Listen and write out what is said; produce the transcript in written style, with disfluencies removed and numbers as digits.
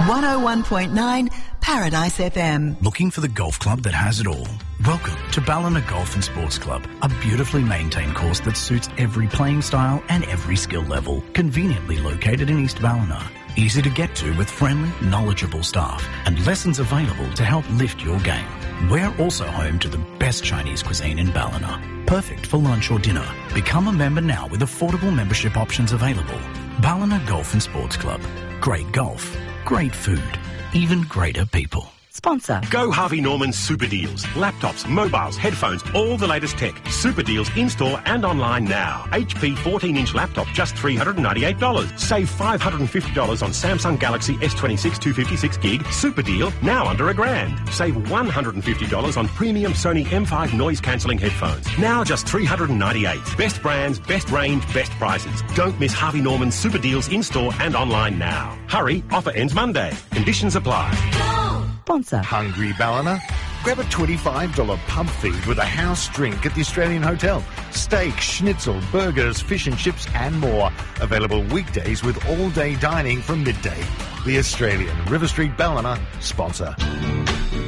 101.9 Paradise FM. Looking for the golf club that has it all? Welcome to Ballina Golf and Sports Club, a beautifully maintained course that suits every playing style and every skill level. Conveniently located in East Ballina. Easy to get to with friendly, knowledgeable staff and lessons available to help lift your game. We're also home to the best Chinese cuisine in Ballina. Perfect for lunch or dinner. Become a member now with affordable membership options available. Ballina Golf and Sports Club. Great golf, great food, even greater people. Sponsor. Go Harvey Norman Super Deals. Laptops, mobiles, headphones, all the latest tech. Super Deals in-store and online now. HP 14-inch laptop, just $398. Save $550 on Samsung Galaxy S26 256 gig. Super deal, now under $1,000. Save $150 on premium Sony M5 noise-cancelling headphones. Now just $398. Best brands, best range, best prices. Don't miss Harvey Norman Super Deals in-store and online now. Hurry, offer ends Monday. Conditions apply. Sponsor. Hungry Ballina? Grab a $25 pub feed with a house drink at the Australian Hotel. Steak, schnitzel, burgers, fish and chips and more. Available weekdays with all-day dining from midday. The Australian River Street Ballina sponsor.